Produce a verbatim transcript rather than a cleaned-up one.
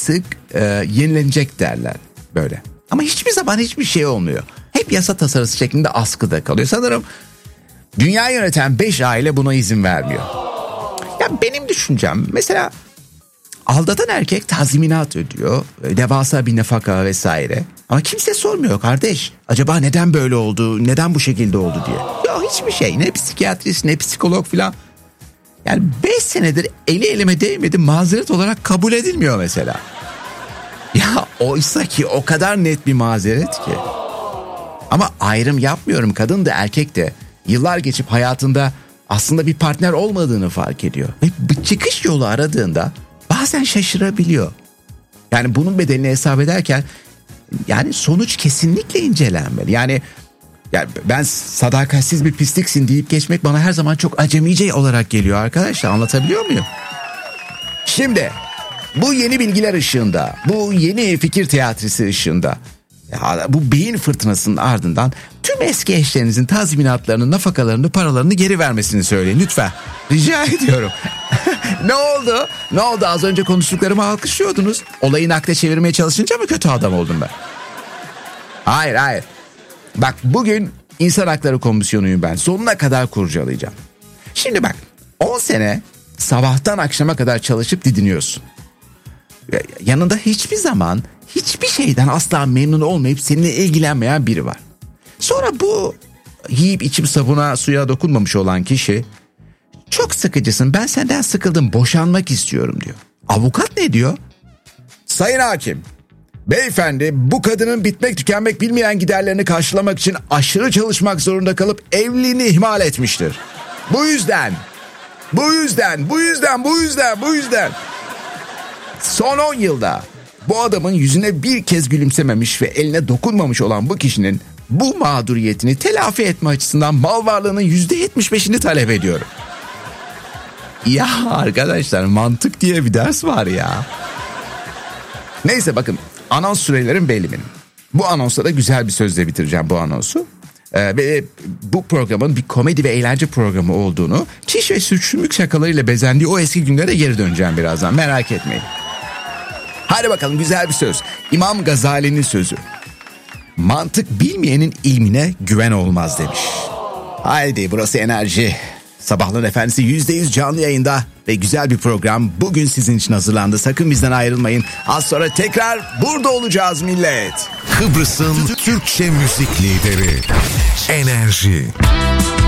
sık e, yenilenecek derler böyle. Ama hiçbir zaman hiçbir şey olmuyor. Hep yasa tasarısı şeklinde askıda kalıyor. Sanırım dünya yöneten beş aile buna izin vermiyor. Ya benim düşüncem mesela aldatan erkek tazminat ödüyor. Devasa bir nafaka vesaire. Ama kimse sormuyor kardeş. Acaba neden böyle oldu? Neden bu şekilde oldu diye. Ya hiçbir şey. Ne psikiyatrist ne psikolog filan. Yani beş senedir eli elime değmedi mazeret olarak kabul edilmiyor mesela. Ya oysa ki o kadar net bir mazeret ki. Ama ayrım yapmıyorum, kadın da erkek de yıllar geçip hayatında aslında bir partner olmadığını fark ediyor. Ve bir çıkış yolu aradığında bazen şaşırabiliyor. Yani bunun bedelini hesap ederken yani sonuç kesinlikle incelenmeli. Yani, yani ben sadakatsiz bir pisliksin deyip geçmek bana her zaman çok acemice olarak geliyor arkadaşlar, anlatabiliyor muyum? Şimdi bu yeni bilgiler ışığında, bu yeni fikir teatrisi ışığında, ya bu beyin fırtınasının ardından tüm eski eşlerinizin tazminatlarını, nafakalarını, paralarını geri vermesini söyleyin lütfen. Rica ediyorum. Ne oldu? Ne oldu? Az önce konuştuklarımı alkışlıyordunuz. Olayı nakde çevirmeye çalışınca mı kötü adam oldum ben? Hayır hayır. Bak bugün İnsan Hakları Komisyonu'yum ben. Sonuna kadar kurcalayacağım. Şimdi bak on sene sabahtan akşama kadar çalışıp didiniyorsun. Yanında hiçbir zaman hiçbir şeyden asla memnun olmayıp seninle ilgilenmeyen biri var. Sonra bu yiyip içip sabuna suya dokunmamış olan kişi çok sıkıcısın, ben senden sıkıldım, boşanmak istiyorum diyor. Avukat ne diyor? Sayın hakim, beyefendi bu kadının bitmek tükenmek bilmeyen giderlerini karşılamak için aşırı çalışmak zorunda kalıp evliliğini ihmal etmiştir. Bu yüzden, bu yüzden, bu yüzden, bu yüzden, bu yüzden. Son on yılda bu adamın yüzüne bir kez gülümsememiş ve eline dokunmamış olan bu kişinin bu mağduriyetini telafi etme açısından mal varlığının yüzde yetmiş beşini talep ediyorum. Ya arkadaşlar, mantık diye bir ders var ya. Neyse bakın, anons sürelerim belli benim. Bu anonsla da güzel bir sözle bitireceğim bu anonsu. Ee, ve bu programın bir komedi ve eğlence programı olduğunu, çiş ve sürçünlük şakalarıyla bezendiği o eski günlere geri döneceğim birazdan, merak etmeyin. Hadi bakalım, güzel bir söz. İmam Gazali'nin sözü. Mantık bilmeyenin ilmine güven olmaz demiş. Haydi, burası Enerji. Sabahların Efendisi yüzde yüz canlı yayında ve güzel bir program bugün sizin için hazırlandı. Sakın bizden ayrılmayın. Az sonra tekrar burada olacağız millet. Kıbrıs'ın Türkçe müzik lideri Enerji.